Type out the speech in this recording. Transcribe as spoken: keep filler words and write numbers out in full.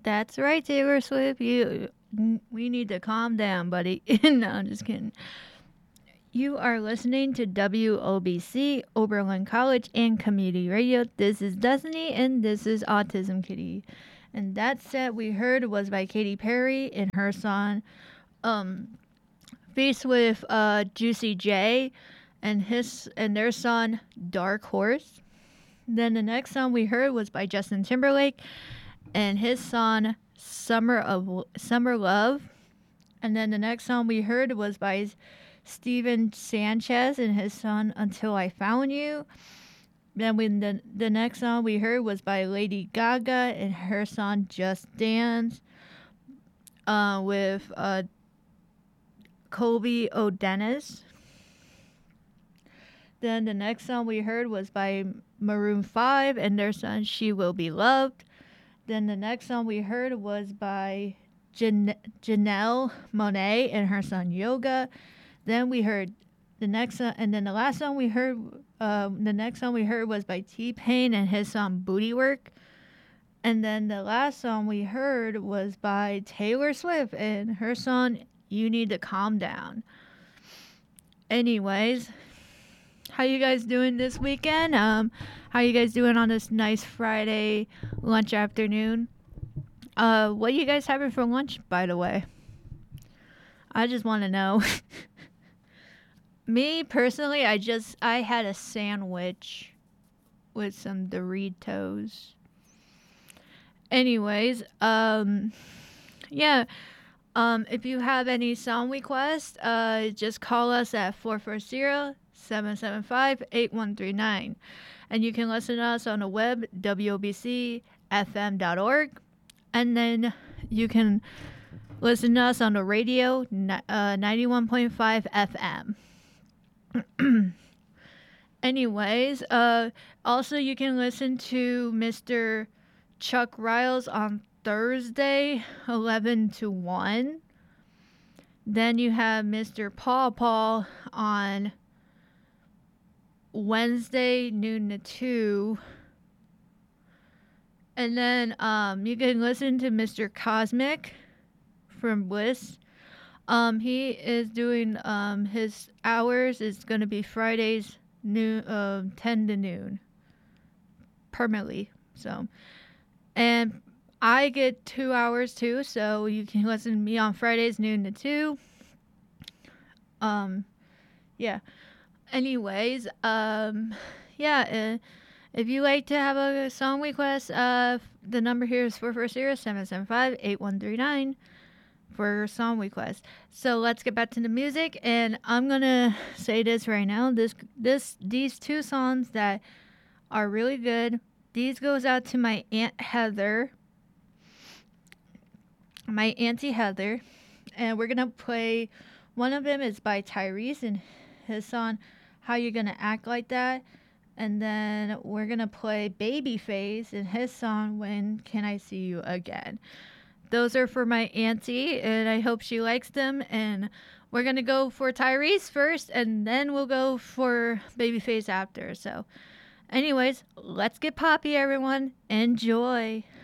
That's right, Taylor Swift. You, we need to calm down, buddy. No, I'm just kidding. You are listening to W O B C, Oberlin College and Community Radio. This is Destiny, and this is Autism Kitty. And that set we heard was by Katy Perry in her song, um, Feast with uh, Juicy J, and his and their song Dark Horse. Then the next song we heard was by Justin Timberlake, and his song Summer of Summer Love. And then the next song we heard was by Steven Sanchez and his song Until I Found You. Then we, the, the next song we heard was by Lady Gaga and her song Just Dance uh, with uh, Colby O'Dennis. Then the next song we heard was by Maroon five and their song She Will Be Loved. Then the next song we heard was by Jan- Janelle Monáe and her song Yoga. Then we heard the next song, and then the last song we heard, uh, the next song we heard was by T-Pain and his song Booty Work. And then the last song we heard was by Taylor Swift and her song You Need to Calm Down. Anyways, how you guys doing this weekend? Um, how you guys doing on this nice Friday lunch afternoon? Uh, what are you guys having for lunch, by the way? I just want to know. Me, personally, I just, I had a sandwich with some Doritos. Anyways, um, yeah, um, if you have any song requests, uh, just call us at four four zero, seven seven five, eight one three nine. And you can listen to us on the web, W O B C F M dot org. And then you can listen to us on the radio, uh, ninety-one point five F M. Anyways, uh, also you can listen to Mister Chuck Riles on Thursday, eleven to one. Then you have Mister Paul Paul on Wednesday, noon to two. And then um, you can listen to Mister Cosmic from Bliss. Um, he is doing, um, his hours is going to be Fridays, noon, uh, ten to noon, permanently, so, and I get two hours too, so you can listen to me on Fridays, noon to two, um, yeah, anyways, um, yeah, uh, if you like to have a song request, uh, the number here is four four zero, seven seven five, eight one three nine. For song request. So let's get back to the music, and I'm gonna say this right now. This this these two songs that are really good. These goes out to my Aunt Heather. My Auntie Heather. And we're gonna play, one of them is by Tyrese and his song How You Gonna Act Like That. And then we're gonna play Babyface and his song When Can I See You Again. Those are for my auntie, and I hope she likes them. And we're going to go for Tyrese first, and then we'll go for Babyface after. So, anyways, let's get poppy, everyone. Enjoy.